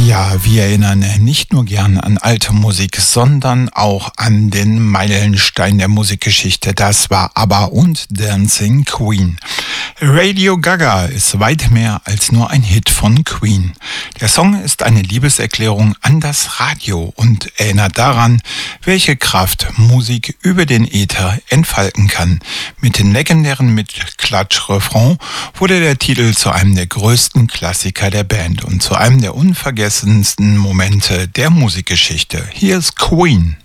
Ja, wir erinnern nicht nur gern an alte Musik, sondern auch an den Meilenstein der Musikgeschichte. Das war ABBA und Dancing Queen. Radio Gaga ist weit mehr als nur ein Hit von Queen. Der Song ist eine Liebeserklärung an das Radio und erinnert daran, welche Kraft Musik über den Äther entfalten kann. Mit den legendären Mitklatsch-Refrain wurde der Titel zu einem der größten Klassiker der Band und zu einem der unvergessensten Momente der Musikgeschichte. Hier ist Queen.